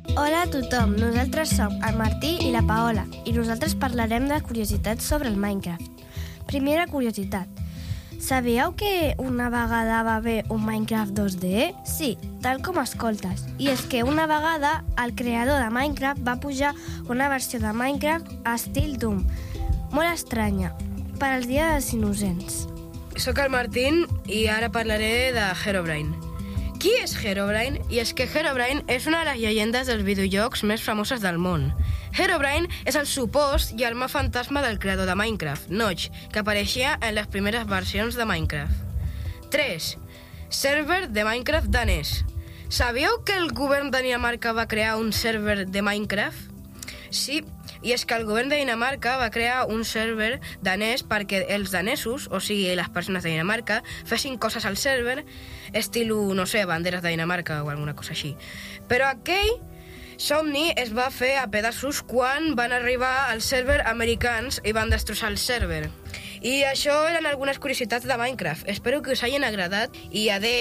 Hola a tothom, nosaltres som el Martí i la Paola i nosaltres parlarem de curiositats sobre el Minecraft. Primera curiositat. Sabíeu que una vegada va haver un Minecraft 2D? Sí, tal com escoltes. I és que una vegada el creador de Minecraft va pujar una versió de Minecraft a estil Doom, molt estranya, per als dies dels innocents. Soc el Martín i ara parlaré de Herobrine. Qui és Herobrine? I és que Herobrine és una de les llegendes dels videojocs més famoses del món. Herobrine és el supost i arma fantasma del creador de Minecraft, Notch, que apareixia en les primeres versions de Minecraft. 3. Server de Minecraft danès. Sabíeu que el govern de Dinamarca va crear un server de Minecraft? Sí, i és que el govern de Dinamarca va crear un server danès perquè els danesos, o sigui, les persones de Dinamarca, fessin coses al server, estil, no sé, banderes de Dinamarca o alguna cosa així. Però aquell somni es va fer a pedaços quan van arribar als server americans i van destrossar el server. I això eren algunes curiositats de Minecraft. Espero que us hagin agradat i adeu.